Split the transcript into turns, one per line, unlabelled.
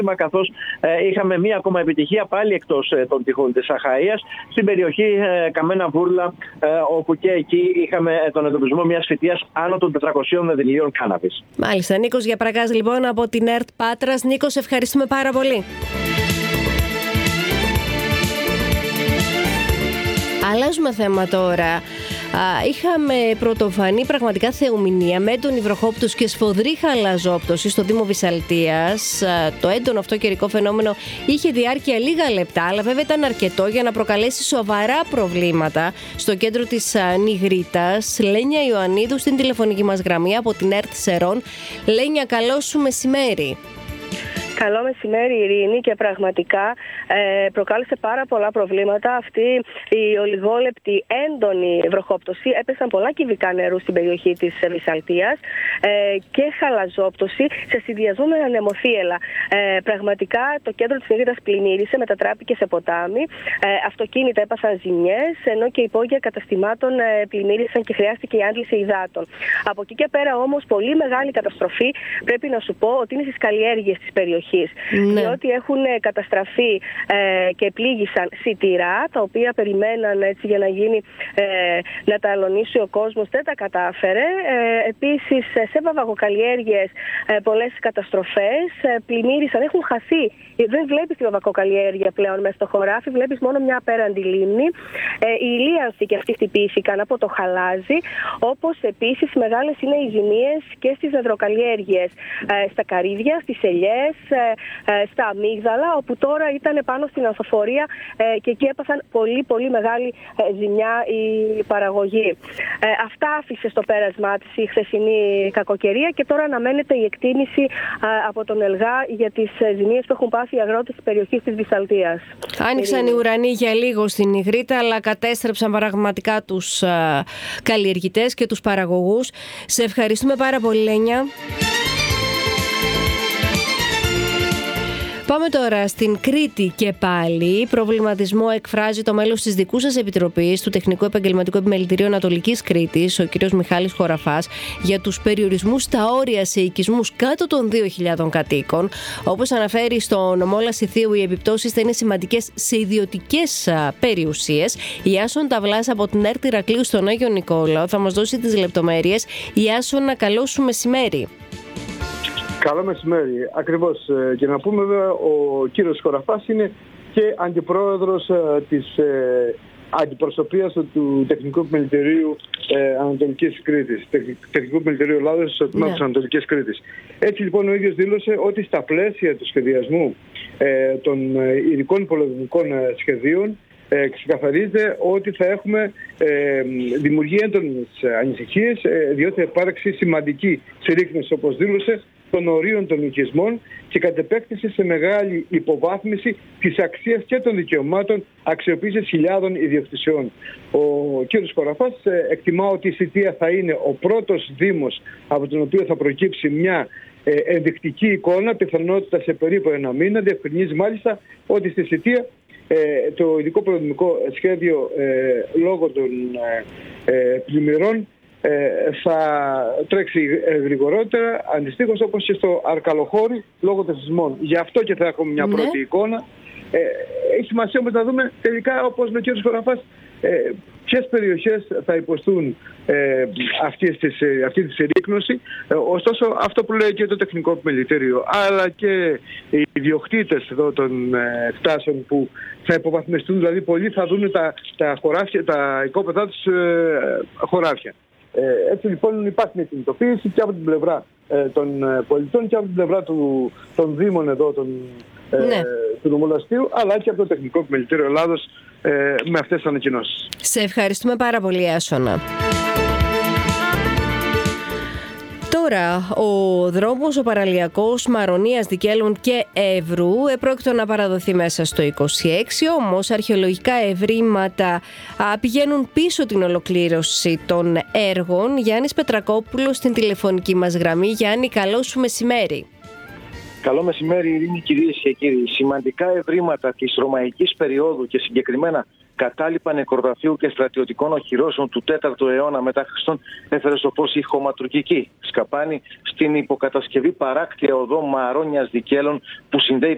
καθώς είχαμε μία ακόμα επιτυχία πάλι εκτός των τυχών της Αχαΐας στην περιοχή Καμένα Βούρλα, όπου και εκεί είχαμε τον εντοπισμό μιας φυτείας άνω των 400 δενηλίων κάναβης.
Μάλιστα. Νίκος Γιαπραγάς λοιπόν από την ΕΡΤ Πάτρας. Νίκος, ευχαριστούμε πάρα πολύ. Αλλάζουμε θέμα τώρα. Είχαμε πρωτοφανή πραγματικά θεομηνία με έντονη βροχόπτωση και σφοδρή χαλαζόπτωση στο Δήμο Βυσσαλτίας. Το έντονο αυτό καιρικό φαινόμενο είχε διάρκεια λίγα λεπτά, αλλά βέβαια ήταν αρκετό για να προκαλέσει σοβαρά προβλήματα στο κέντρο της Νιγρίτας. Λένια Ιωαννίδου στην τηλεφωνική μας γραμμή από την ΕΡΤ Σερών. Λένια, καλό σου μεσημέρι.
Καλό μεσημέρι, Ειρήνη, και πραγματικά προκάλεσε πάρα πολλά προβλήματα αυτή η ολιγόλεπτη έντονη βροχόπτωση. Έπεσαν πολλά κυβικά νερού στην περιοχή της Βυσσαλτίας και χαλαζόπτωση σε συνδυασμό με ανεμοθύελλα. Πραγματικά το κέντρο της Νιγρίτας πλημμύρισε, μετατράπηκε σε ποτάμι. Αυτοκίνητα έπασαν ζημιές, ενώ και υπόγεια καταστημάτων πλημμύρισαν και χρειάστηκε η άντληση υδάτων. Από εκεί και πέρα όμως πολύ μεγάλη καταστροφή πρέπει να σου πω ότι είναι στις καλλιέργειες της περιοχής. Ναι. Διότι έχουν καταστραφεί και πλήγησαν σιτηρά, τα οποία περιμέναν έτσι για να γίνει να τα αλωνίσει ο κόσμος, δεν τα κατάφερε. Επίσης σε βαβακοκαλλιέργειες πολλές καταστροφές, πλημμύρισαν, έχουν χαθεί. Δεν βλέπεις τη βαβακοκαλλιέργεια πλέον μέσα στο χωράφι, βλέπεις μόνο μια απέραντη λίμνη. Οι ηλίανθοι και αυτοί χτυπήθηκαν από το χαλάζι, όπως επίσης μεγάλες είναι οι ζημίες και στις δεντροκαλλιέργειες, στα καρύδια, στις ελιές, στα αμύγδαλα, όπου τώρα ήταν πάνω στην ανθοφορία και εκεί έπαθαν πολύ μεγάλη ζημιά η παραγωγή. Αυτά άφησε στο πέρασμά της η χθεσινή κακοκαιρία και τώρα αναμένεται η εκτίμηση από τον ΕΛΓΑ για τις ζημίες που έχουν πάθει οι αγρότες της περιοχής της Βυσσαλτίας.
Άνοιξαν οι ουρανοί για λίγο στην Νιγρίτα, αλλά κατέστρεψαν πραγματικά τους καλλιεργητές και τους παραγωγούς. Σε ευχαριστούμε πάρα πολύ, Λένια. Πάμε τώρα στην Κρήτη και πάλι. Προβληματισμό εκφράζει το μέλος της δικού σας επιτροπής του Τεχνικού Επαγγελματικού Επιμελητηρίου Ανατολικής Κρήτης, ο κ. Μιχάλης Χωραφάς, για τους περιορισμούς στα όρια σε οικισμούς κάτω των 2.000 κατοίκων. Όπως αναφέρει στο νομό Λασιθίου, οι επιπτώσεις θα είναι σημαντικές σε ιδιωτικές περιουσίες. Η Άσον Ταυλάς από την ΕΡΤ Ηρακλείου στον Άγιο Νικόλαο θα μας δώσει τις λεπτομέρειες. Η Άσον, καλό σου μεσημέρι.
Καλό μεσημέρι. Ακριβώς. Και να πούμε βέβαια, ο κύριος Χωραφάς είναι και αντιπρόεδρος της αντιπροσωπείας του Τεχνικού Επιμελητηρίου Ανατολικής Κρήτης. Τεχνικού Επιμελητηρίου Ελλάδος στο τμήμα της Ανατολικής Κρήτης. Έτσι λοιπόν ο ίδιος δήλωσε ότι στα πλαίσια του σχεδιασμού των ειδικών πολεμικών σχεδίων ξεκαθαρίζεται ότι θα έχουμε δημιουργία έντονης ανησυχίες, διότι θα υπάρξει σημαντική συρρίκνωση, όπως δήλωσε, των ορίων των οικισμών και κατ' επέκταση σε μεγάλη υποβάθμιση της αξίας και των δικαιωμάτων αξιοποίησης χιλιάδων ιδιοκτησιών. Ο κ. Χωραφάς εκτιμά ότι η Σιτία θα είναι ο πρώτος δήμος από τον οποίο θα προκύψει μια ενδεικτική εικόνα, πιθανότητα σε περίπου ένα μήνα. Διευκρινίζει μάλιστα ότι στη Σιτία το ειδικό προδομικό σχέδιο λόγω των πλημμυρών θα τρέξει γρηγορότερα, αντιστοίχως όπως και στο Αρκαλοχώρι λόγω των σεισμών. Γι' αυτό και θα έχουμε μια πρώτη εικόνα. Έχει σημασία όμως να δούμε τελικά, όπως με ο κ. Χωραφάς, ποιες περιοχές θα υποστούν αυτή τη συρρίκνωση. Ωστόσο, αυτό που λέει και το Τεχνικό Επιμελητήριο, αλλά και οι ιδιοκτήτες εδώ των κτάσεων που θα υποβαθμιστούν, δηλαδή πολλοί θα δουν τα χωράφια, τα οικόπεδά τους χωράφια. Έτσι λοιπόν υπάρχει μια κινητοποίηση και από την πλευρά των πολιτών και από την πλευρά των Δήμων εδώ, του Νομολαστείου, αλλά και από το Τεχνικό Επιμελητήριο Ελλάδος με αυτές τις ανακοινώσεις.
Σε ευχαριστούμε πάρα πολύ, Άσονα. Τώρα, ο δρόμος ο παραλιακός Μαρονίας, Δικέλων και Εύρου πρόκειται να παραδοθεί μέσα στο 26, όμως αρχαιολογικά ευρήματα πηγαίνουν πίσω την ολοκλήρωση των έργων. Γιάννης Πετρακόπουλος στην τηλεφωνική μας γραμμή. Γιάννη, καλό σου μεσημέρι.
Καλό μεσημέρι, Ειρήνη, κυρίες και κύριοι. Σημαντικά ευρήματα της ρωμαϊκής περίοδου και συγκεκριμένα κατάλοιπα νεκροταφείου και στρατιωτικών οχυρώσεων του 4ου αιώνα μετά Χριστόν έφερε στο φως η χωματουργική σκαπάνη στην υποκατασκευή παράκτια οδό Μαρόνιας Δικέλων που συνδέει